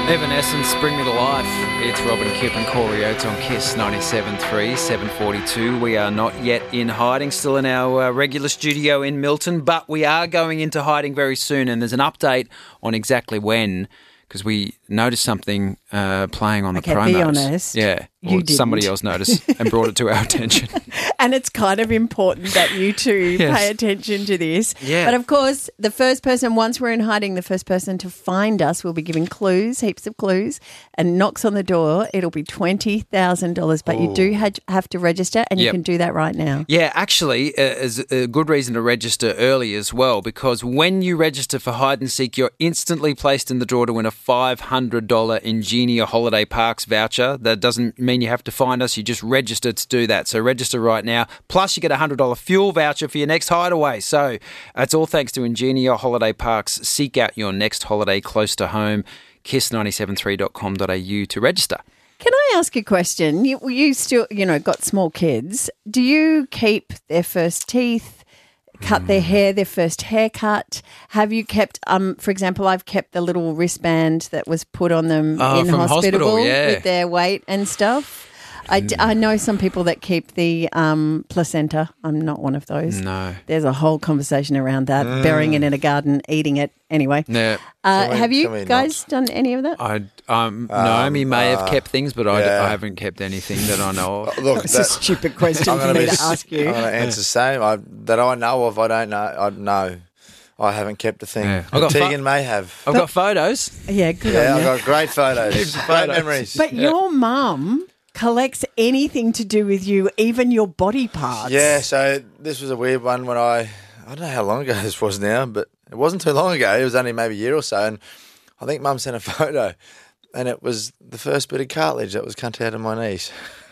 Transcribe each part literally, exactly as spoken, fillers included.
Evanescence, Bring Me to Life. It's Robin Kipp and Corey Oates on Kiss ninety-seven point three, seven forty-two. We are not yet in hiding, still in our uh, regular studio in Milton, but we are going into hiding very soon, and there's an update on exactly when, because we noticed something uh, playing on the okay, promos. be honest. Yeah. You Or didn't. somebody else noticed and brought it to our attention. And it's kind of important that you two Yes. pay attention to this. Yeah. But of course, the first person, once we're in hiding, the first person to find us will be giving clues, heaps of clues, and knocks on the door. It'll be twenty thousand dollars, but you do ha- have to register, and you Yep. can do that right now. Yeah, actually, uh, is a good reason to register early as well, because when you register for Hide and Seek, you're instantly placed in the draw to win a five hundred dollars Ingenia Holiday Parks voucher. That doesn't mean you have to find us. You just register to do that. So register right now. Plus, you get a one hundred dollars fuel voucher for your next hideaway. So it's all thanks to Ingenia Holiday Parks. Seek out your next holiday close to home. kiss nine seven three dot com dot a u to register. Can I ask a question? You, you still, you know, got small kids. Do you keep their first teeth, cut their hair, their first haircut? Have you kept, um, for example, I've kept the little wristband that was put on them Oh, in from hospital, hospital, yeah. with their weight and stuff. I, d- I know some people that keep the um, placenta. I'm not one of those. No. There's a whole conversation around that, burying it in a garden, eating it. Anyway, Yeah. uh, Can we- have you can we guys done any of that? I um, Naomi may have kept things, but I, d- yeah. I haven't kept anything that I know of. Look, It's a that, stupid question I'm for going me to to ask you. I'm going to answer the same. I, that I know of, I don't know. I know. I haven't kept a thing. Yeah. I've got Tegan fu- may have. I've got photos. Yeah, good Yeah, on I've you. got great photos. Heaps of great photos. memories. But your mum collects anything to do with you, even your body parts. Yeah, so this was a weird one when I, I don't know how long ago this was now, but it wasn't too long ago. It was only maybe a year or so. And I think Mum sent a photo and it was the first bit of cartilage that was cut out of my knees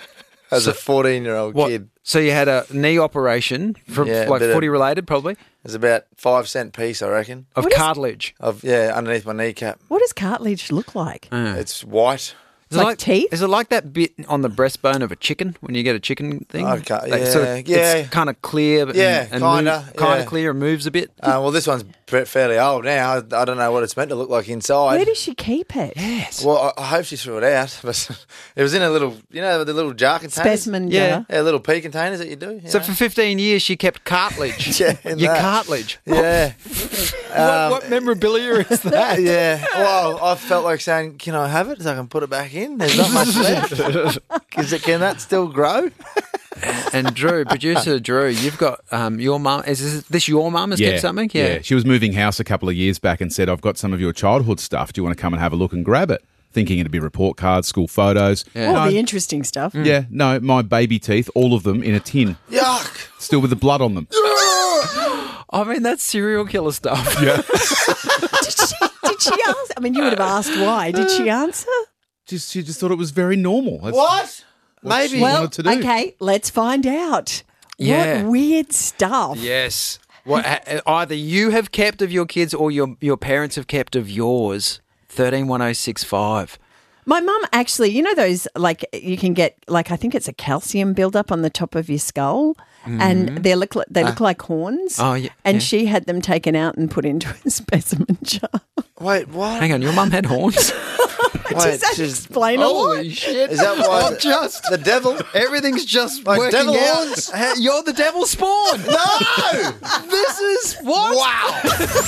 as So- a fourteen-year-old What? kid. So you had a knee operation from Yeah, a like bit of- footy related, probably, It was about five cent piece, I reckon, of What is- cartilage. of, yeah, underneath my kneecap. What does cartilage look like? Uh. It's white. Is Like teeth? Is it like that bit on the breastbone of a chicken when you get a chicken thing? Okay, Like, sort of- yeah, yeah. It's kind of clear. but- Yeah, and kinda, kind yeah. of clear and moves a bit. Uh, well, this one's pre- fairly old now. I, I don't know what it's meant to look like inside. Where does she keep it? Yes. Well, I, I hope she threw it out, but it was in a little, you know, the little jar containers. Specimen Yeah. jar. Yeah, little pea containers that you do. you So know? for fifteen years, she kept cartilage. Yeah, in Your that. cartilage. Yeah. Um, what, what memorabilia is that? yeah. Well, I felt like saying, "Can I have it so I can put it back in?" There's not much left. Is it, can that still grow? And Drew, producer Drew, you've got um, your mum. Is this, this your mum has kept something? Yeah. She was moving house a couple of years back and said, I've got some of your childhood stuff. Do you want to come and have a look and grab it? Thinking it'd be report cards, school photos. Yeah. All No, the interesting stuff. yeah, no, my baby teeth, all of them in a tin, Yuck. still with the blood on them. I mean, that's serial killer stuff. Yeah. Did she, did she answer? I mean, you would have asked why. Did she answer? Just, she just thought it was very normal. That's What? what Maybe. she Well, wanted to do. okay, let's find out. Yeah. What weird stuff. Yes. What, uh, either you have kept of your kids or your your parents have kept of yours. Thirteen one zero six five. My mum actually, you know those, like, you can get, like, I think it's a calcium buildup on the top of your skull, and they look like, they look like horns. Oh, yeah, And yeah. she had them taken out and put into a specimen jar. Wait, what? Hang on, your mum had horns. Wait, Does that she's- explain a lot? shit! Is that why? I'm just the devil? everything's just Like working devil out. horns? Hey, You're the devil spawn. No! This is what? Wow.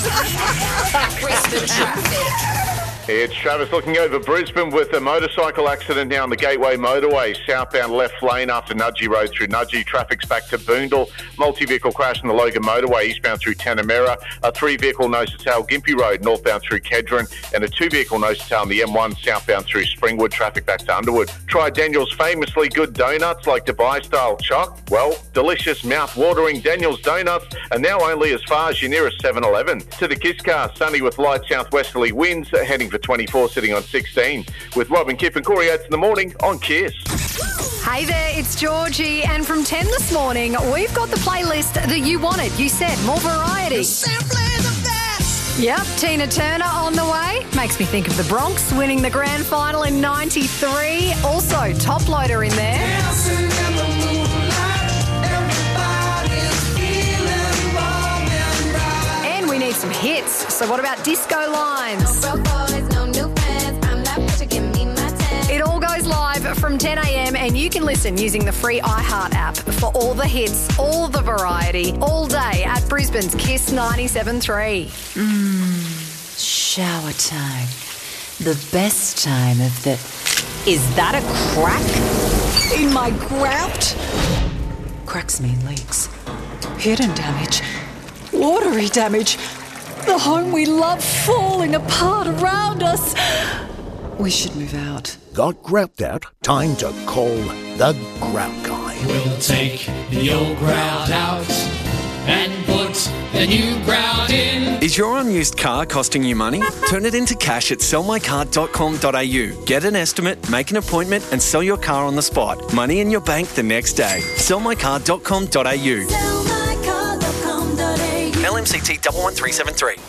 Brisbane traffic. It's Travis looking over Brisbane with a motorcycle accident now on the Gateway Motorway, southbound left lane after Nudgee Road through Nudgee. Traffic's back to Boondall. Multi-vehicle crash on the Logan Motorway, eastbound through Tanamera. A three-vehicle nose-to-tail Gympie Road, northbound through Kedron. And a two-vehicle nose-to-tail on the M one, southbound through Springwood. Traffic back to Underwood. Try Daniel's famously good donuts like Dubai-style choc. Well, delicious, mouth-watering Daniel's donuts are now only as far as your nearest seven eleven. To the Kiss Car, sunny with light southwesterly winds, heading for twenty-four, sitting on sixteen. With Robin Kipp and Corey Oates in the morning on Kiss. Hey there, it's Georgie, and from ten this morning, we've got the playlist that you wanted. You said more variety. Yep, Tina Turner on the way. Makes me think of the Bronx winning the grand final in ninety-three. Also, Top Loader in there. And we need some hits. So what about Disco Lines? And you can listen using the free iHeart app for all the hits, all the variety, all day at Brisbane's Kiss ninety-seven point three. Mmm, shower time. The best time of the... Is that a crack in my grout? Cracks mean leaks. Hidden damage. Watery damage. The home we love falling apart around us. We should move out. Got grout out? Time to call the Grout Guy. We'll take the old grout out and put the new grout in. Is your unused car costing you money? Turn it into cash at sell my car dot com dot a u. Get an estimate, make an appointment and sell your car on the spot. Money in your bank the next day. sell my car dot com dot a u. sell my car dot com dot a u. L M C T one one three seven three.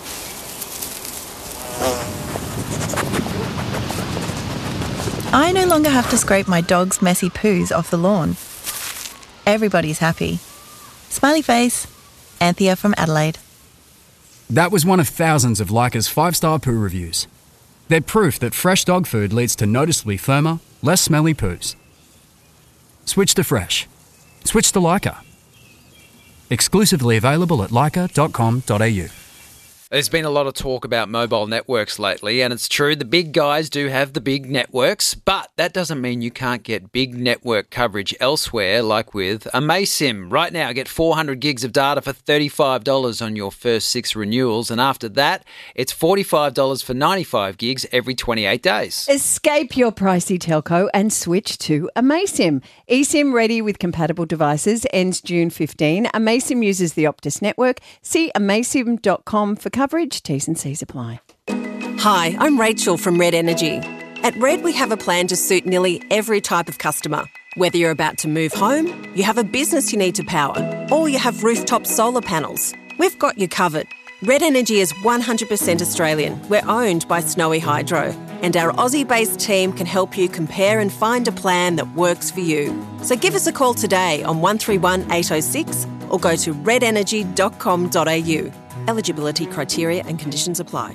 I no longer have to scrape my dog's messy poos off the lawn. Everybody's happy. Smiley face. Anthea from Adelaide. That was one of thousands of Leica's five-star poo reviews. They're proof that fresh dog food leads to noticeably firmer, less smelly poos. Switch to fresh. Switch to Leica. Exclusively available at leica dot com dot a u. There's been a lot of talk about mobile networks lately, and it's true, the big guys do have the big networks, but that doesn't mean you can't get big network coverage elsewhere, like with Amaysim. Right now, get four hundred gigs of data for thirty-five dollars on your first six renewals, and after that, it's forty-five dollars for ninety-five gigs every twenty-eight days. Escape your pricey telco and switch to Amaysim. eSIM ready with compatible devices, ends June fifteenth. Amaysim uses the Optus network. See amaysim dot com for coverage. T's and C's apply. Hi, I'm Rachel from Red Energy. At Red, we have a plan to suit nearly every type of customer. Whether you're about to move home, you have a business you need to power, or you have rooftop solar panels, we've got you covered. Red Energy is one hundred percent Australian. We're owned by Snowy Hydro, and our Aussie-based team can help you compare and find a plan that works for you. So give us a call today on one three one eight oh six or go to red energy dot com dot a u. Eligibility criteria and conditions apply.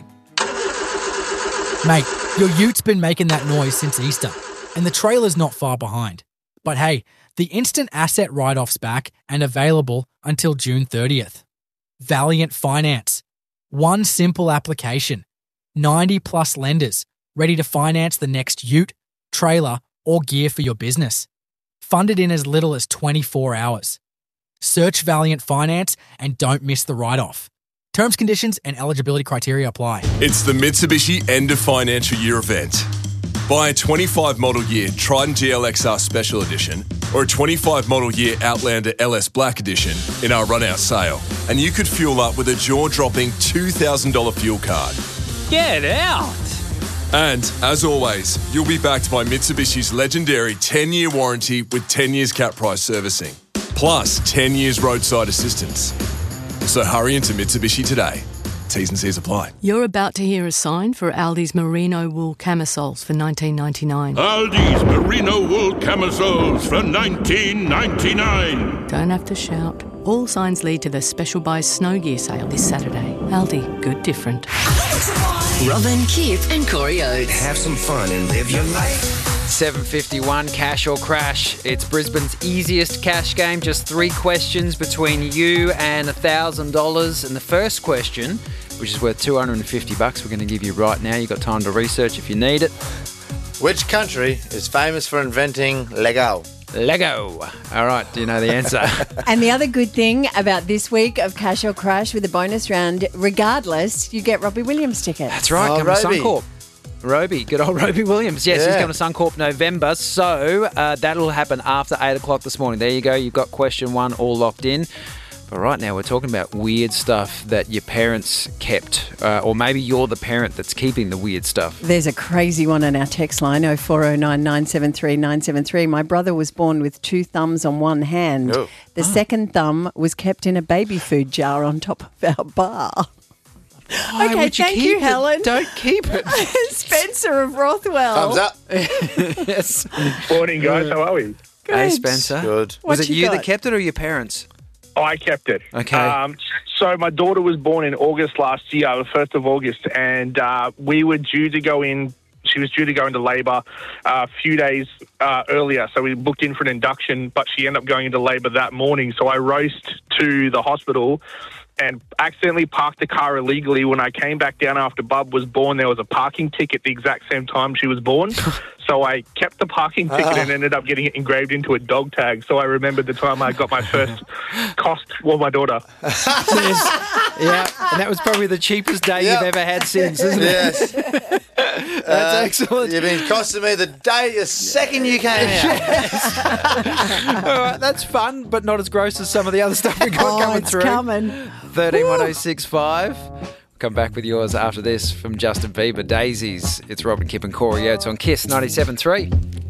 Mate, your ute been making that noise since Easter, and the trailer's not far behind. But hey, the instant asset write-off's back and available until June thirtieth. Valiant Finance. One simple application. ninety plus lenders ready to finance the next ute, trailer, or gear for your business. Funded in as little as twenty-four hours. Search Valiant Finance and don't miss the write-off. Terms, conditions, and eligibility criteria apply. It's the Mitsubishi End of Financial Year event. Buy a twenty-five model year Triton G L X R Special Edition or a twenty-five model year Outlander L S Black Edition in our run-out sale, and you could fuel up with a jaw-dropping two thousand dollars fuel card. Get out! And, as always, you'll be backed by Mitsubishi's legendary ten-year warranty with ten years cap price servicing, plus ten years roadside assistance. So hurry into Mitsubishi today. T's and C's apply. You're about to hear a sign for Aldi's merino wool camisoles for nineteen ninety-nine. Aldi's merino wool camisoles for nineteen ninety-nine. Don't have to shout. All signs lead to the special buy snow gear sale this Saturday. Aldi, good different. Robin, Kip and Corey Oates. Have some fun and live your life. seven fifty-one, cash or crash. It's Brisbane's easiest cash game. Just three questions between you and one thousand dollars. And the first question, which is worth two hundred fifty bucks, we're going to give you right now. You've got time to research if you need it. Which country is famous for inventing Lego? Lego. All right, do you know the answer? And the other good thing about this week of Cash or Crash with a bonus round, regardless, you get Robbie Williams tickets. That's right, Oh, come to Roby. Suncorp. Roby, good old Roby Williams. Yes, he's Yeah. coming to Suncorp November. So uh, that'll happen after eight o'clock this morning. There you go. You've got question one all locked in. But right now we're talking about weird stuff that your parents kept. Uh, or maybe you're the parent that's keeping the weird stuff. There's a crazy one on our text line, oh four oh nine, nine seven three, nine seven three. My brother was born with two thumbs on one hand. Oh. The second thumb was kept in a baby food jar on top of our bar. Why okay, would you thank keep you, it? Helen. Don't keep it. Spencer of Rothwell. Thumbs up. Yes. Morning, guys. How are we? Hey, Spencer. Good. Was What it you you that got? kept it or your parents? Oh, I kept it. Okay. Um, so my daughter was born in August last year, the first of August, and uh, we were due to go in she was due to go into labour uh, a few days uh, earlier. So we booked in for an induction, but she ended up going into labour that morning. So I raced to the hospital and accidentally parked the car illegally. When I came back down after Bub was born, there was a parking ticket the exact same time she was born. So I kept the parking ticket Ah. and ended up getting it engraved into a dog tag. So I remembered the time I got my first cost for my daughter. Yeah, and that was probably the cheapest day Yep. you've ever had since, isn't Yes. it? That's Uh, excellent. You've been costing me the day, the second you came out. All right, that's fun, but not as gross as some of the other stuff we got Oh, coming it's through. coming. thirteen one oh six five. Come back with yours after this from Justin Bieber, Daisies. It's Robin, Kip and Corey Oates on Kiss ninety-seven point three.